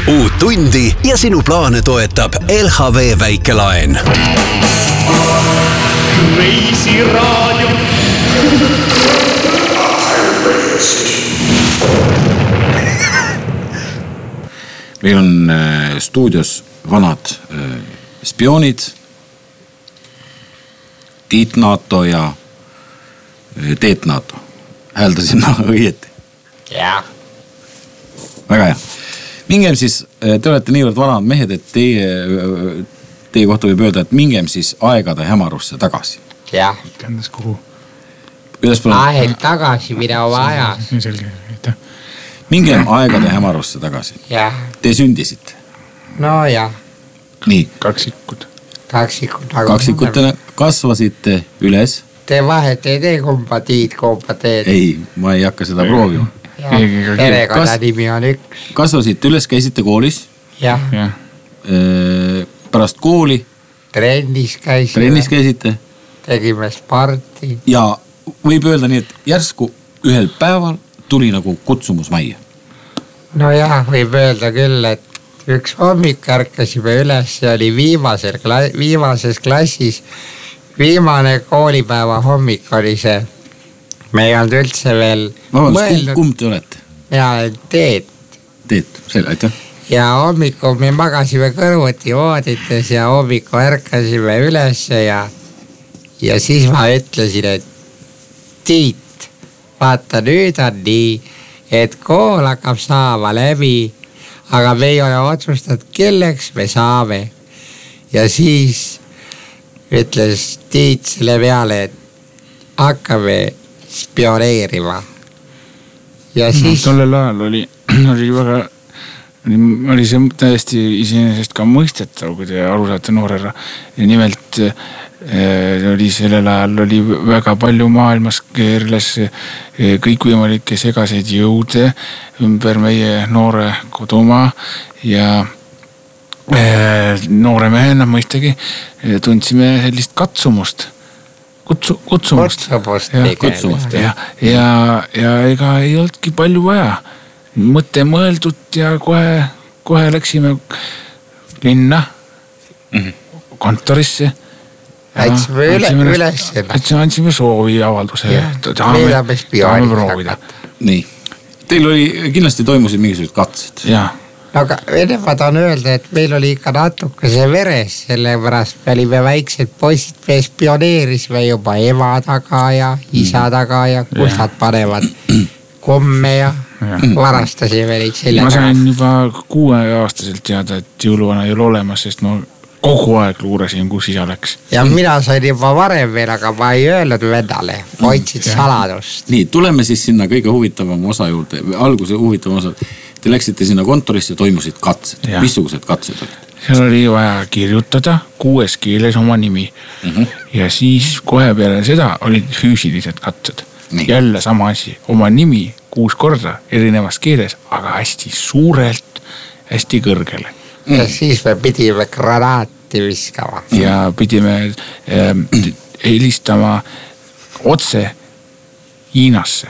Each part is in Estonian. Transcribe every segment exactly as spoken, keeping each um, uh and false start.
Uut tundi ja sinu plaane toetab L H V väikelaen. Crazy Radio. Meil on äh, stuudios vanad äh, spioonid, Tiit NATO ja äh, Teet NATO. Hääldasin ma õieti? Jah. Väga hea. Mingem siis, te olete niivõrd vanad mehed, et teie, teie kohta võib öelda, et mingem siis aegade hämarusse tagasi. Jah. Tändas kuhu? Aeg tagasi, mida oma ajas. Nii selge, aitäh. Mingem aegade hämarusse tagasi. Jah. Te sündisite. No jah. Nii. Kaksikud. Kaksikud. Kaksikutena kasvasite üles. Te vahet ei tee kumba tiid, kumba teed. Ei, ma ei hakka seda proovima. Perekonna nimi on üks. Kasvasite üles, käisite koolis. Jah. Ja. Pärast kooli. Trennis käisime. Trennis käisite. Tegime sporti. Ja võib öelda nii, et järsku ühel päeval tuli nagu kutsumus majja. No jah, võib öelda küll, et üks hommik ärkasime üles ja oli viimases, viimases klassis. Viimane koolipäeva hommik oli see. Me ei olnud üldse veel Vabandus, mõelnud. Kumb te olete? Ja Teet. Teet, selle, aitäh. Ja hommikul me magasime kõrvuti voodites ja hommikul ärkasime üles ja, ja siis ma ütlesin, et Tiit, vaata nüüd on nii, et kool hakkab saama läbi, aga me ei ole otsustanud, kelleks me saame. Ja siis ütles Tiit selle peale, et hakkame spioneerima. Ja siis... No, tollel ajal oli, oli väga, oli see täiesti iseenesest ka mõistetav, kui te aru saate noorera. Ja nimelt äh, oli sellel ajal oli väga palju maailmas keerles kõikvõimalikke segaseid jõude ümber meie noore kodumaa ja äh, noore mehena mõistagi tundsime sellist katsumust. Kutsu, kutsumust. Kutsumust. Ja, kutsumust ja, ja, ja ega ei olnudki palju vaja. Mõte mõeldud ja kohe, kohe läksime linna, mm-hmm. kontorisse. Läksime üle, üles. Andsime soovi avalduse. Tahame spioonid. Nii. Teil oli, kindlasti toimusid mingisugused katsed. Jaa. Aga enne ma tahan öelda, et meil oli ikka natuke see veres, selle pärast me olime väiksed poisid, me spioneerisime juba ema taga ja isa taga ja kus nad panevad komme ja, ja. varastasime neid selja taga. Ma sain juba kuue aastaselt teada, et jõuluvana ei ole olemas, sest ma kogu aeg luurasin, kus isa läks. Ja mina sain juba varem veel, aga ma ei öelnud vendale, hoidsid saladust. Nii, tuleme siis sinna kõige huvitavam osa juurde, alguse huvitavam osa. Te läksite sinna kontorisse, toimusid katsed. Ja. Missugused katsed olid? Seal oli vaja kirjutada kuues keeles oma nimi. Mm-hmm. Ja siis kohe peale seda olid füüsilised katsed. Nii. Jälle sama asi. Oma nimi kuus korda erinevas keeles, aga hästi suurelt, hästi kõrgele. Mm. Ja siis me pidime granaati viskama. Ja pidime ähm, helistama otse Hiinasse.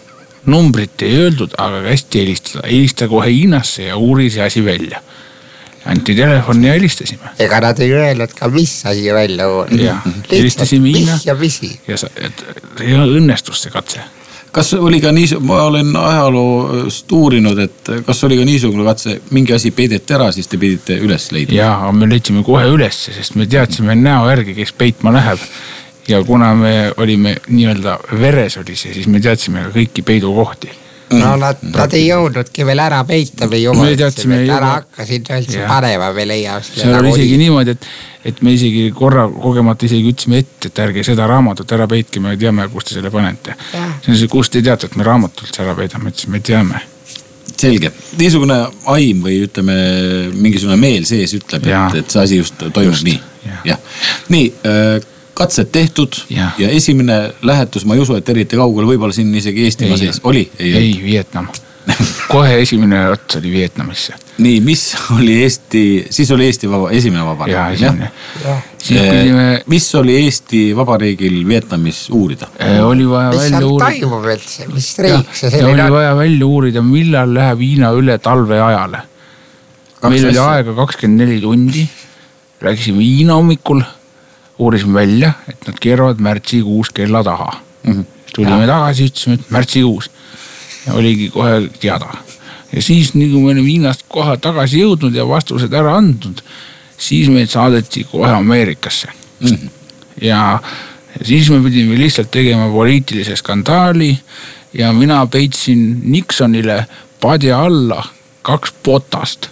Numbrit ei öeldud, aga hästi helistada. Helista kohe Hiinasse ja uuri see asi välja. Anti telefoni ja helistasime. Ega nad ei öelnud ka mis asi välja uuri. Ja, helistasime Hiina. Mis ja misi. Ja, et, ja õnnestus see katse. Kas oli ka nii, ma olen ajaloost uurinud, et kas oli ka niisugune katse, mingi asi peidete ära, siis te pidite üles leidma? Ja, me leitsime kohe üles, sest me teadsime näo järgi, kes peitma läheb. Ja kuna me olime nii-öelda veres oli see, siis me teadsime ka kõiki peidukohti. No nad, nad ei jõudnudki veel ära peita või juba. Me teadsime ära juba... hakkasid üldse panema veel leia. See oli isegi niimoodi, et, et me isegi korra kogemata isegi ütlesime ette, et ärge seda raamatut ära peitke, me teame, kus te selle panete. Ja. See on see, kus te teate, et me raamatult ära peidame, et me teame. Selge. Niisugune aim või ütleme, mingisugune meel sees ütleb, et, et see asi just toimub just. Nii. Ja. Ja. Nii, äh, katsed tehtud ja. ja esimene lähetus, ma ei usu, et eriti kaugel, võib-olla siin isegi Eestimaa sees. Oli? Ei, ei Vietnam. Kohe esimene ots oli Vietnamisse. Nii, mis oli Eesti, siis oli Eesti vaba, esimene vabariik. Ja, esimene. Ja. Pidime... Mis oli Eesti vabariigil Vietnamis uurida? E, oli vaja mis välja uurida. Mis seal taimub üldse? Mis reik see selline? Oli vaja välja uurida, millal läheb Hiina üle talve ajale. meil oli aega kakskümmend neli tundi. Läksime Hiina hommikul, uurisime välja, et nad keeravad märtsikuus kella taha. Mm-hmm. Tulime ja. tagasi, ütlesime, et märtsikuus. Ja oligi kohe teada. Ja siis, nii kui me olime Hiinast kohe tagasi jõudnud ja vastused ära andnud, siis meid saadeti kohe Ameerikasse. Mm-hmm. Ja, ja siis me pidime lihtsalt tegema poliitilise skandaali ja mina peitsin Nixonile padja alla kaks potast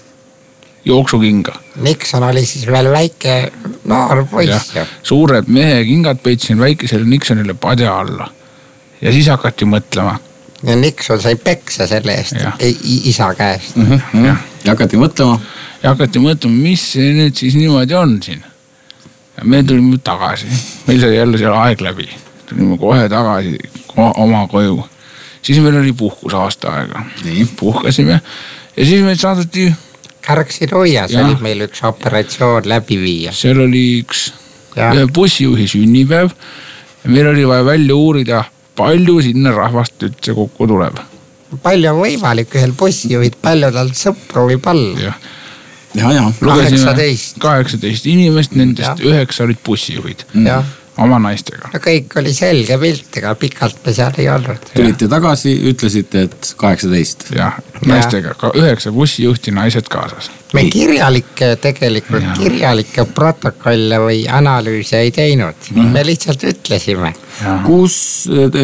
jooksukinga. Nixon oli siis veel väike noor poiss. Suured mehe kingad peitsin väikesele Nixonile padja alla. Ja siis hakati mõtlema. Ja Nixon sai peksa selle eest isa käest. Mm-hmm. Ja. ja hakati mõtlema. Ja hakati mõtlema, mis see nüüd siis niimoodi on siin. Ja me tulime tagasi. Meil sai jälle seal aeg läbi. Tulime kohe tagasi oma koju. Siis meil oli puhkus aasta aega. Nii. Puhkasime. Ja siis meid saadeti Kärksid hoias oli meil üks operatsioon läbi viia. Seal oli üks ühe bussijuhi sünnipäev ja meil oli vaja välja uurida, palju sinna rahvast üldse kokku tuleb. Palju on võimalik ühel bussijuhid, palju tal sõpru võib olla. Ja, ja, ja. kaheksateist kaheksateist inimest, nendest üheksa olid bussijuhid. Ja. Oma naistega. Ja kõik oli selge pilt, ega pikalt me seal ei olnud. Tulite tagasi, ütlesite, et kaheksateist. Ja, naistega. Ka üheksa bussijuhti naised kaasas. Me kirjalikke, tegelikult ja. kirjalikke protokolle või analüüse ei teinud. Mm-hmm. Me lihtsalt ütlesime. Kus, te,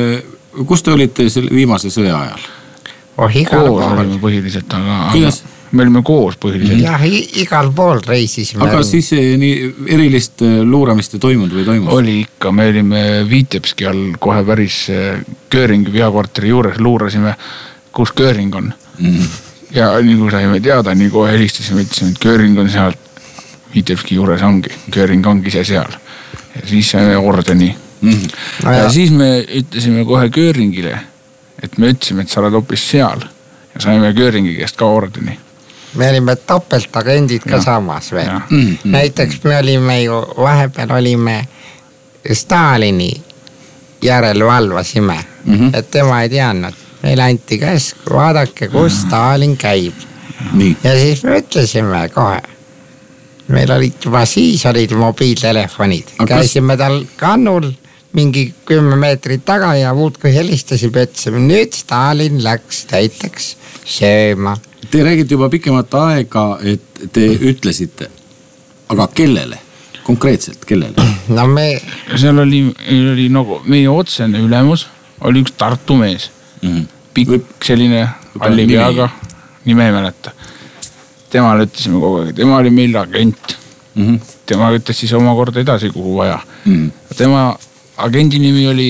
kus te olite selle viimase sõja ajal? Oh, igal Koos pool. olime põhiliselt, aga... Kuidas? Me olime koos põhiliselt. Jah, igal pool reisisime. Aga siis nii erilist luuramist ei toimunud või toimus? Oli ikka, me olime Vitebski all kohe päris Göringi peakorteri juures luurasime, kus Göring on. Mm. Ja nii kui saime teada, nii kohe helistasime, ütlesime, et Göring on seal, Vitebski juures ongi, Göring ongi see seal. Ja siis saime ordeni. Mm. No, ja, ja siis me ütlesime kohe Göringile, et me ütlesime, et sa oled hoopis seal. Ja saime Göringi käest ka ordeni. Me olime topeltagendid ka ja. samas veel. Mm-hmm. Näiteks me olime ju, vahepeal olime Stalini järel valvasime, mm-hmm. et tema ei teadnud. Meil anti käsk, vaadake, kus Stalin käib. Nii. Ja siis me ütlesime kohe. Meil olid juba siis olid mobiiltelefonid. Aga käisime tal kannul mingi kümme meetrit taga ja muud kui helistasime, ütlesime, nüüd Stalin läks näiteks sööma. Te räägite juba pikemat aega, et te ütlesite, aga kellele? Konkreetselt, kellele? No me... Seal oli, oli nagu meie otsene ülemus, oli üks Tartu mees. Mm-hmm. Pikk selline allipeaga, nime ei mäleta. Temale ütlesime kogu aeg, tema oli meil agent. Mm-hmm. Tema ütles siis omakorda edasi, kuhu vaja. Mm-hmm. Tema agendi nimi oli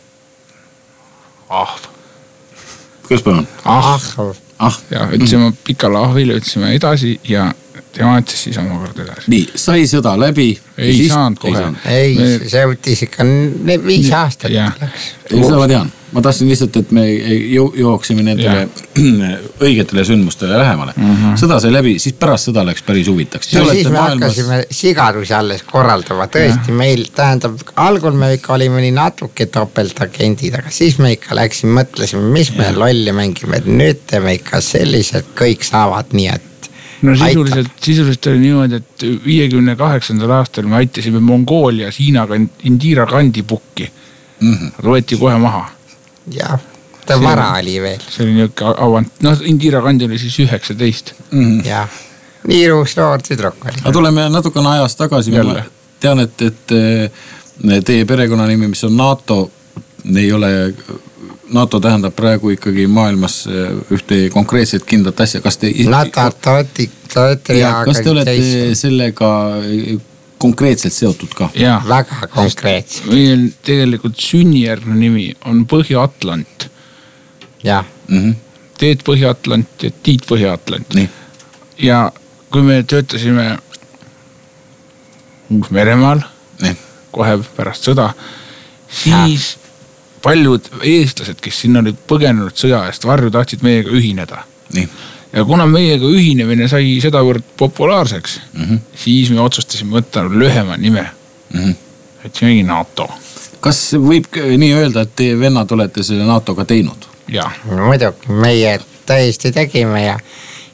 Ahv. Kas palun? Ahv. Ah, ja ütlesime mm. pikale ahvile, ütlesime edasi ja tema ütles siis omakorda edasi. Nii, sai sõda läbi? Ei siis, saanud kohe. Ei, me... see võttis ikka viis aastat. Seda ma tean. Ma tahtsin lihtsalt, et me jooksime nendele õigetele sündmustele lähemale. Mm-hmm. Sõda sai läbi, siis pärast sõda läks päris huvitaks. No, siis me maailmas... hakkasime sigadusi alles korraldama. Tõesti, ja. meil tähendab, algul me ikka olime nii natuke topeltagendid, aga siis me ikka läksime, mõtlesime, mis ja. me lolli mängime. Nüüd teeme ikka sellised, kõik saavad nii, et no sisuliselt, sisuliselt oli niimoodi, et viiekümne kaheksandal aastal me aitasime Mongoolias Hiinaga Indira Kandi pukki. Mm-hmm. Aga võeti kohe maha. Jah, ta see vara oli veel. See oli niuke avant. No Indira Kandi oli siis üheksateist. Mm-hmm. Jah, nii ruus noor tüdruk oli. Aga tuleme natukene ajast tagasi. Ma tean, et, et teie perekonnanimi, mis on NATO, ei ole... NATO tähendab praegu ikkagi maailmas ühte konkreetset kindlat asja. Kas te, NATO, ja, kas te olete sellega konkreetselt seotud ka? Ja. Väga konkreetselt. Meil tegelikult sünnijärgne nimi on Põhja-Atlant. Ja. Mm-hmm. Teet Põhja-Atlant ja Tiit Põhja-Atlant. Nii. Ja kui me töötasime Uus-Meremaal, Nii. kohe pärast sõda, siis... Ja. Paljud eestlased, kes sinna olid põgenenud sõja eest, varju tahtsid meiega ühineda. Nii. Ja kuna meiega ühinemine sai sedavõrd populaarseks, mm-hmm. siis me otsustasime võtta lühema nime. Mm-hmm. Et see oli NATO. Kas võib nii öelda, et teie vennad olete selle NATOga teinud? Jah. No, muidugi, meie täiesti tegime ja,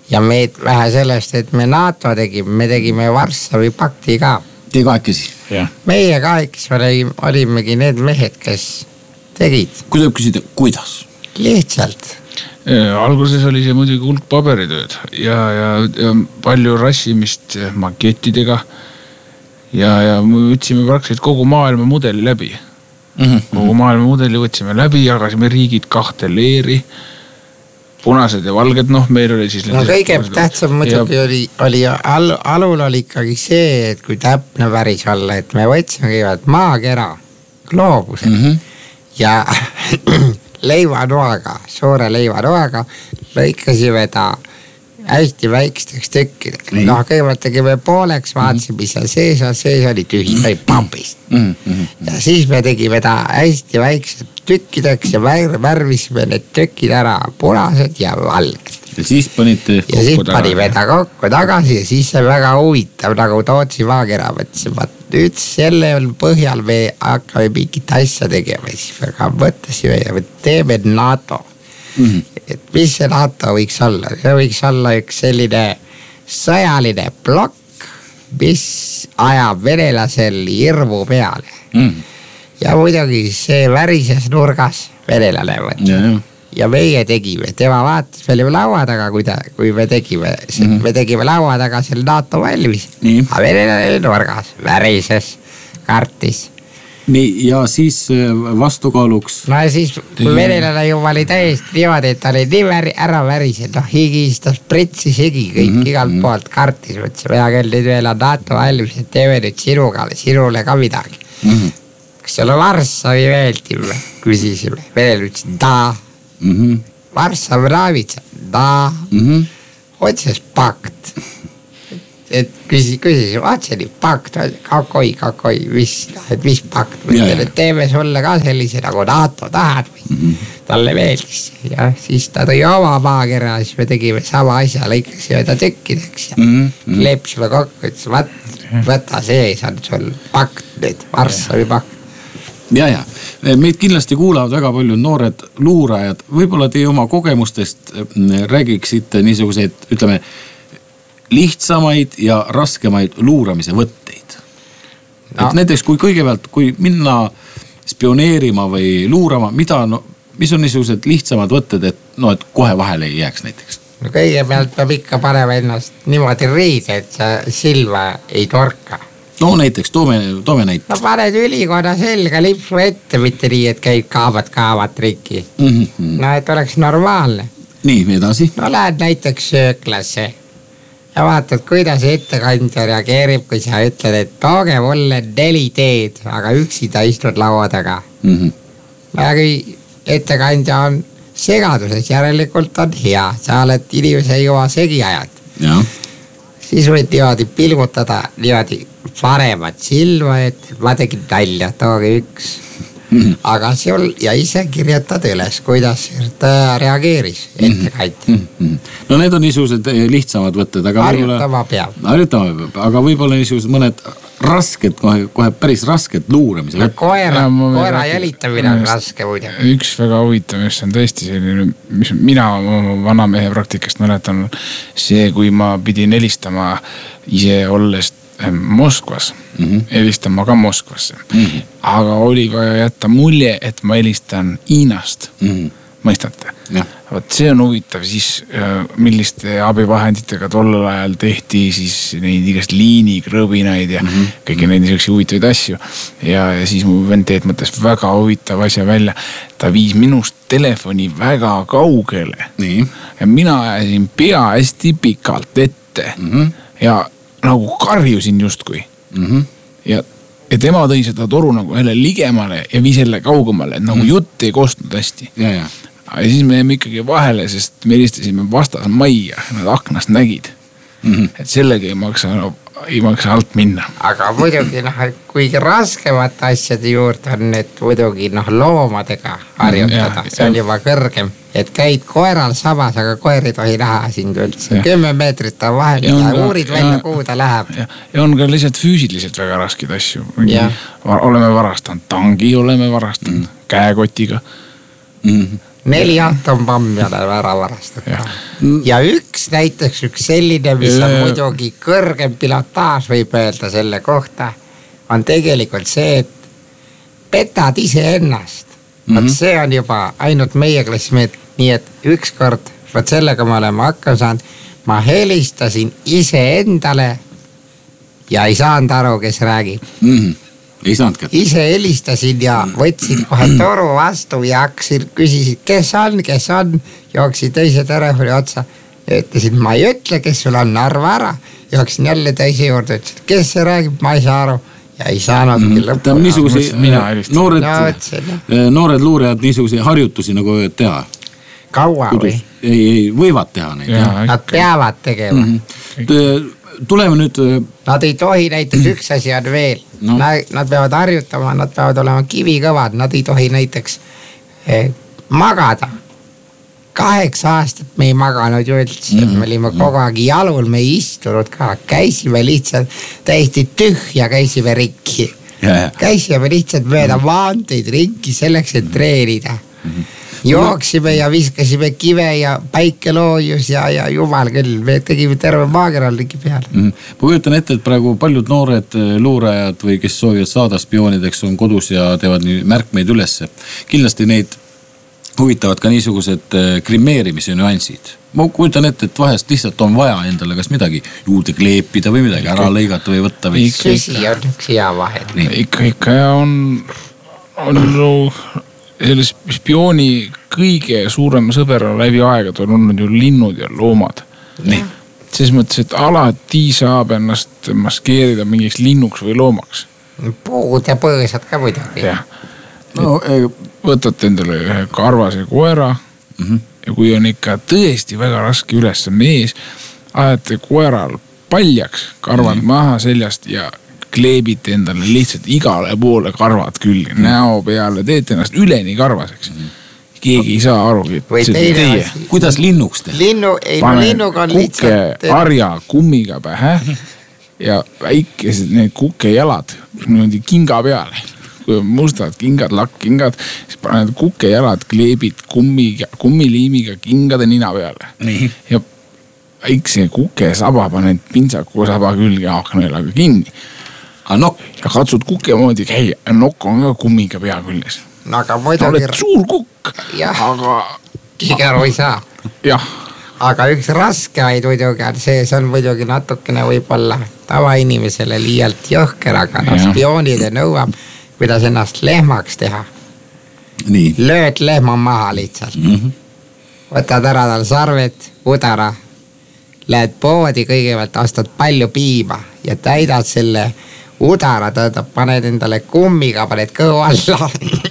ja meid vähe sellest, et me NATO tegime, me tegime Varssavi pakti ka. Te kahekesi? Meie kahekesi olime, olimegi need mehed, kes tegid. Kui tuleb küsida, kuidas? Lihtsalt. Alguses oli see muidugi hulk paberitööd ja, ja, ja palju rassimist makettidega ja, ja me võtsime praktiliselt kogu maailma mudeli läbi. Mm-hmm. Kogu maailma mudeli võtsime läbi, jagasime riigid kahte leeri, punased ja valged, noh meil oli siis... No kõige tähtsam muidugi ja... oli, oli al, alul oli ikkagi see, et kui täpne päris olla, et me võtsime kõigepealt maakera, gloobuse mm-hmm. ja leivanoaga, suure leivanoaga lõikasime ta hästi väikesteks tükkideks. Mm-hmm. Noh, kõigepealt tegime pooleks, vaatasime, mis seal sees on, sees oli tühi, oli pampist. Mm-hmm. Ja siis me tegime ta hästi väiksed tükkideks ja värvisime need tükid ära punased ja valged. Ja siis panite kokku ja siis panime ta kokku tagasi ja siis see väga huvitav, nagu Tootsi maakera mõtlesime, et nüüd selle põhjal me hakkame mingit asja tegema. Siis väga mõtlesime ja me teeme NATO. Mm-hmm. Et mis see NATO võiks olla? See võiks olla üks selline sõjaline plokk, mis ajab venelasel hirmu peale. Mm-hmm. Ja muidugi see värises nurgas venelane võtta. Ja, ja. ja meie tegime, tema vaatas, me olime laua taga, kui, ta, kui me tegime, mm-hmm. me tegime laua taga selle NATO valmis. Nii. Aga venelane nurgas, värises, kartis. Nii, ja siis vastukaaluks... No ja siis venelane juba oli täiesti niimoodi, et ta oli nii väri, ära värised, noh higistas, pritsis higi kõik mm-hmm. igalt poolt kartis. Mõtlesime, hea küll, nüüd veel on NATO valmis, et teeme nüüd sinuga, sinule ka midagi. Mm-hmm. Kas seal on Varssavi meeldime? Küsisime. Venel ütlesid, da. Mm-hmm. Varssavi raavitsa, da. Mm-hmm. Otses pakt. Et küsis, küsis, vaatse nii pakt, kakoi, kakoi, mis, et mis pakt. Mõtlen, et teeme sulle ka sellise nagu NATO tahad. Mm-hmm. Talle meeldis. Ja siis ta tõi oma maakera, siis me tegime sama asja, lõikasime ta tükkideks ja mm-hmm. lepsime kokku, ütles, võta sees on sul pakt nüüd, Varssavi pakt. Ja, ja. Meid kindlasti kuulavad väga palju noored luurajad. Võib-olla teie oma kogemustest räägiksite niisuguseid, ütleme, lihtsamaid ja raskemaid luuramise võtteid. No. Et näiteks kui kõigepealt, kui minna spioneerima või luurama, mida, no, mis on niisugused lihtsamad võtted, et, no, et kohe vahele ei jääks näiteks? No kõigepealt peab ikka panema ennast niimoodi riide, et sa silma ei torka. No näiteks, toome, toome näiteks. No paned ülikonna selga lipsu ette, mitte nii, et käib kaavat kaavat trikki. Mm-hmm. No et oleks normaalne. Nii, edasi. No lähed näiteks sööklasse ja vaatad, kuidas ettekandja reageerib, kui sa ütled, et tooge mulle neli teed, aga üksi ta istud laua taga. Mm-hmm. Ja kui ettekandja on segaduses, järelikult on hea, sa oled inimese juba segi ajad. Ja. Siis võid niimoodi pilgutada niimoodi paremat silma, et ma tegin nalja, tooge üks. Mm-hmm. Aga sul ja ise kirjutad üles, kuidas ta reageeris ettekandja. Mm-hmm. No need on niisugused lihtsamad võtted. Harjutama peab. Harjutama peab, aga võib-olla niisugused mõned rasked, kohe, kohe päris rasked luuramise. No, koera, koera jälitamine on raske muide. Üks väga huvitav, mis on tõesti selline, mis mina oma vana mehe praktikast mäletan, see, kui ma pidin helistama ise olles Moskvas, mm-hmm. helistama ka Moskvasse. Mm-hmm. Aga oli vaja jätta mulje, et ma helistan Hiinast. Mm-hmm. Mõistate? Ja. Võt, see on huvitav siis, milliste abivahenditega tollel ajal tehti siis neid igast liinikrõbinaid ja mm-hmm. kõiki neid niisuguseid huvitavaid asju. Ja, ja siis mu vend teed mõttes väga huvitav asja välja. Ta viis minust telefoni väga kaugele. Nii. Ja mina ajasin pea hästi pikalt ette. Mm-hmm. Ja nagu karjusin justkui. Mm-hmm. Ja, ja tema tõi seda toru nagu jälle ligemale ja viis jälle kaugemale, et nagu mm-hmm. jutt ei kostnud hästi. Ja, ja. Ja siis me jäime ikkagi vahele, sest me helistasime vastas majja, nad aknast nägid. Mm-hmm. Et sellega ei maksa, ei maksa alt minna. Aga muidugi, noh, kuigi raskemate asjade juurde on need muidugi noh, loomadega harjutada. Mm-hmm. See on juba kõrgem. Et käid koeral samas, aga koer ei tohi näha sind üldse. Kümme meetrit on vahel ja, ja uurid välja, kuhu ta läheb. Ja, ja on ka lihtsalt füüsiliselt väga raskid asju. Ja. Oleme varastanud tangi, oleme varastanud mm-hmm. käekotiga. Mm-hmm. Neli atompammi oleme ära varastatud. Ja. ja üks üks näiteks üks selline, mis on muidugi kõrgem pilotaaž võib öelda selle kohta, on tegelikult see, et petad ise ennast. Mm-hmm. Vaat see on juba ainult meie klassimeet, nii et ükskord, vaat sellega ma olema hakkama saanud, ma helistasin ise endale ja ei saanud aru, kes räägib. Mm-hmm. Ei saanudki. Ise helistasin ja võtsin kohe toru vastu ja hakkasin, küsisid, kes on, kes on, jooksin teise telefoni otsa ja ütlesin, ma ei ütle, kes sul on, arva ära. Jooksin jälle teise juurde, ütlesin, kes see räägib, ma ei saa aru ja ei saanud mm, lõppu. Ta on niisuguse, noored, noored luurejad niisuguse harjutusi nagu võivad teha. Kaua või? Ei, ei, võivad teha neid. Ja, nad peavad tegema. Mm-hmm. Tuleme nüüd... Nad ei tohi näiteks üks asi on veel. No. Nad, nad peavad harjutama, nad peavad olema kivikõvad, nad ei tohi näiteks eh, magada. Kaheksa aastat me ei maganud ju üldse, mm-hmm. me olime kogu aeg jalul, me ei istunud ka, käisime lihtsalt täiesti tühja, käisime rikki. Yeah. Käisime lihtsalt mööda maanteid rikki selleks, et treenida. Mm-hmm. Jooksime ja viskasime kive ja päikeloojus ja, ja jumal küll, me tegime terve maakeral ligi peale. Mm. Ma kujutan ette, et praegu paljud noored luurajad või kes soovivad saada spioonideks on kodus ja teevad nii märkmeid ülesse. Kindlasti neid huvitavad ka niisugused krimeerimise nüansid. Ma kujutan ette, et vahest lihtsalt on vaja endale kas midagi juurde kleepida või midagi ära lõigata või võtta. Või... Süsi on üks hea vahet. Ikka, ikka ja on... on no... selle spiooni kõige suurema sõbera läbi aegad on olnud ju linnud ja loomad. Nii. Selles mõttes, et alati saab ennast maskeerida mingiks linnuks või loomaks. Puud ja põõsad ka muidugi. Ja. No, võtate endale ühe karvase koera mm-hmm. ja kui on ikka tõesti väga raske ülesanne ees, ajate koeral paljaks, karvad mm-hmm. maha seljast ja kleebite endale lihtsalt igale poole karvad külge, mm. näo peale, teete ennast üleni karvaseks. Mm. Keegi ei saa aru, et see teie. Kuidas linnuks te? Linnu, ei no linnuga on lihtsalt... Kuke arja kummiga pähe ja väikesed need kukejalad niimoodi kinga peale. Kui on mustad kingad, lakkingad, siis paned kukejalad, kleebid kummi, kummiliimiga kingade nina peale. Nii. Ja väikse kuke saba paned pintsaku saba külge aknaelaga kinni. Nokk. Ja katsud kukke moodi käia. Nokk on ka kummiga pea küljes. No aga muidugi... oled suur kukk. Jah. Aga... Keegi aru ei saa. Jah. Aga üks raske aid muidugi on see, see on muidugi natukene võib-olla tavainimesele liialt jõhker, aga no, spioonide nõuab, kuidas ennast lehmaks teha. Nii. Lööd lehma maha lihtsalt. Mm-hmm. Võtad ära tal sarvet, udara. Lähed poodi kõigepealt, astad palju piima ja täidad selle... udara tõdab, paned endale kummiga, paned kõhu alla.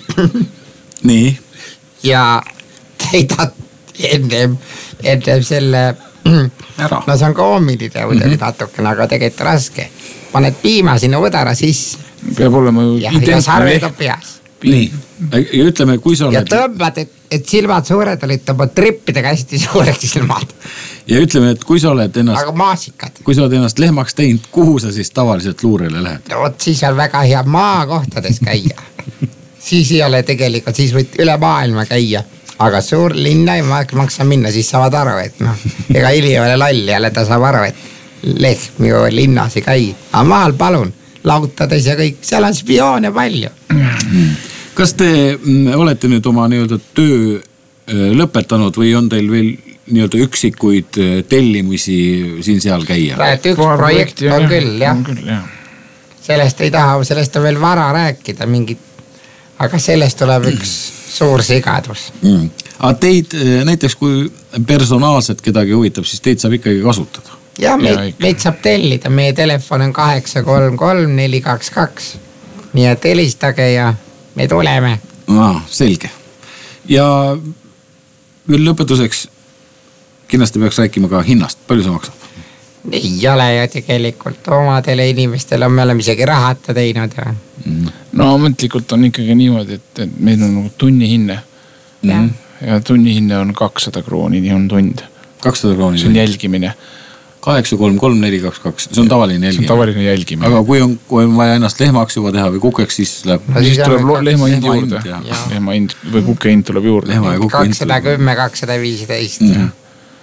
Nii. Ja täidad ennem, ennem selle, ära. No see on koomiline mm-hmm. natukene, aga tegelikult raske. Paned piima sinna udara sisse. Peab olema ju ja, ja sarved on peas. Nii. Ja ütleme, kui sa oled... Ja tõmbad, et, et silmad suured olid, tõmbad trippidega hästi suureks silmad. Ja ütleme, et kui sa oled ennast... Aga maasikad. Kui sa oled ennast lehmaks teinud, kuhu sa siis tavaliselt luurele lähed? No vot, siis on väga hea maakohtades käia. Siis ei ole tegelikult, siis võid üle maailma käia. Aga suur linna ei maksa minna, siis saavad aru, et noh, ega ili ei ole lall, jälle ta saab aru, et lehm ju linnas ei käi. Aga maal palun, lautades ja kõik, seal on spioone palju. Kas te olete nüüd oma nii-öelda töö lõpetanud või on teil veel nii-öelda üksikuid tellimusi siin seal käia? Et üks projekt on küll, jah. Sellest ei taha, sellest on veel vara rääkida mingit, aga sellest tuleb üks suur sigadus. Mm. Aga teid näiteks kui personaalselt kedagi huvitab, siis teid saab ikkagi kasutada? Ja meid, meid saab tellida, meie telefon on kaheksa kolm kolm neli kaks kaks. Nii et helistage ja me tuleme. No, selge. Ja veel lõpetuseks kindlasti peaks rääkima ka hinnast. Palju see maksab? Ei ole ju tegelikult omadele inimestele on me oleme isegi rahata teinud. Mm. No ametlikult on ikkagi niimoodi, et, et meil on nagu tunni hinne. Ja, ja tunni hinne on kakssada krooni, nii on tund. kakssada krooni? See on jälgimine. kaheksa kolm kolm neli kaks kaks, see on tavaline jälgimine. See on tavaline jälgimine. Aga kui on, kui on vaja ennast lehmaks juba teha või kukeks, siis läheb... No, siis tuleb lo- lehma hind juurde. Lehma hind või kuke hind tuleb juurde. kakssada kümme, kakssada viisteist. Mm.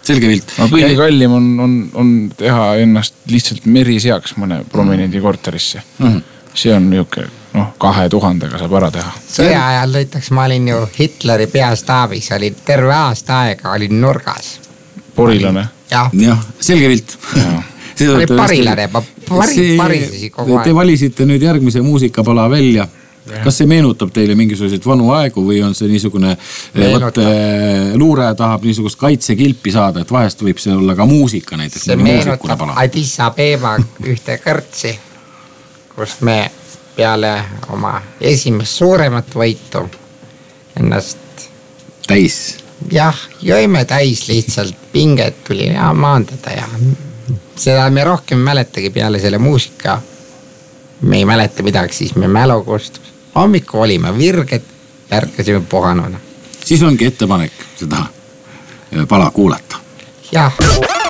selge pilt. no kõige ja... kallim on, on, on teha ennast lihtsalt meriseaks mõne prominendi korterisse mm.. see on niuke, noh, kahe tuhandega saab ära teha. sõja ajal näiteks ma olin ju Hitleri peastaabis, olin terve aasta aega, olin nurgas. Porilane? jah, jah, selge pilt. oli parilane, ma pari, parisesi kogu aeg. Te valisite nüüd järgmise muusikapala välja. Kas see meenutab teile mingisuguseid vanu aegu või on see niisugune, võt, luuraja tahab niisugust kaitsekilpi saada, et vahest võib see olla ka muusika näiteks? See meenutab Addis Abeba ühte kõrtsi, kus me peale oma esimest suuremat võitu ennast täis. Jah, jõime täis lihtsalt, pinget tuli ja maandada ja seda me rohkem mäletagi peale selle muusika. Me ei mäleta midagi, siis me mälu kustus. Hommiku olime virged, järkasime puhanuna. Siis ongi ettepanek seda pala kuulata. Jah.